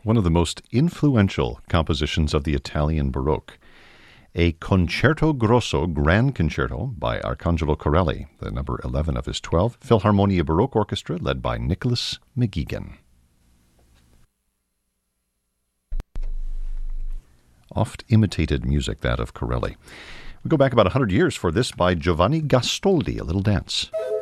one of the most influential compositions of the Italian Baroque, a Concerto Grosso Grand Concerto by Arcangelo Corelli, the number 11 of his 12, Philharmonia Baroque Orchestra led by Nicholas McGuigan. Oft-imitated music, that of Corelli. We go back about 100 years for this by Giovanni Gastoldi, a little dance.